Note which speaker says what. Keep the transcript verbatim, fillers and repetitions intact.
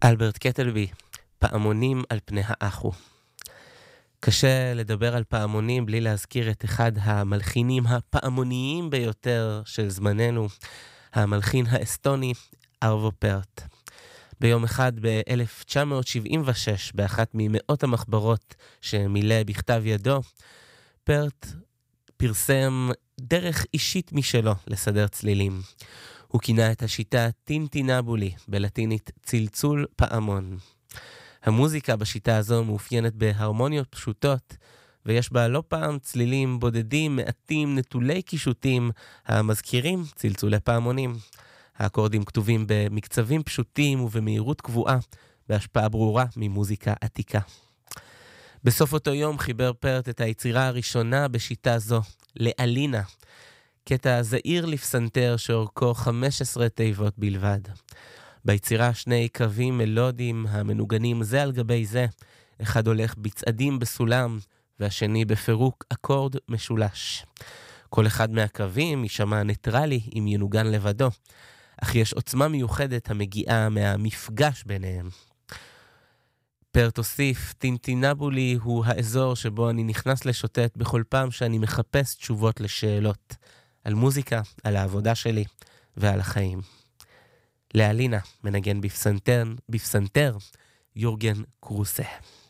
Speaker 1: אלברט קטלבי, פעמונים על פני האחו. קשה לדבר על פעמונים בלי להזכיר את אחד המלחינים הפעמוניים ביותר של זמננו, המלחין האסטוני ארבו פרט. ביום אחד ב-אלף תשע מאות שבעים ושש, באחת ממאות המחברות שמילא בכתב ידו, פרט פרסם דרך אישית משלו לסדר צלילים. הוא כינה את השיטה טינטינבולי, בלטינית צלצול פעמון. המוזיקה בשיטה הזו מאופיינת בהרמוניות פשוטות, ויש בה לא פעם צלילים בודדים, מעטים, נטולי קישוטים, המזכירים צלצולי פעמונים. האקורדים כתובים במקצבים פשוטים ובמהירות קבועה, בהשפעה ברורה ממוזיקה עתיקה. בסוף אותו יום חיבר פרט את היצירה הראשונה בשיטה זו, לאלינה, קטע זעיר לפסנתר שאורכו חמש עשרה תיבות בלבד. ביצירה שני קווים מלודיים המנוגנים זה על גבי זה, אחד הולך בצעדים בסולם והשני בפירוק אקורד משולש. כל אחד מהקווים יישמע ניטרלי אם ינוגן לבדו, אך יש עוצמה מיוחדת המגיעה מהמפגש ביניהם. פרט הוסיף, טינטינבולי הוא האזור שבו אני נכנס לשוטט בכל פעם שאני מחפש תשובות לשאלות על מוזיקה, על העבודה שלי ועל החיים. לאלינה מנגן בפסנתר, בפסנתר יורגן קרוסה.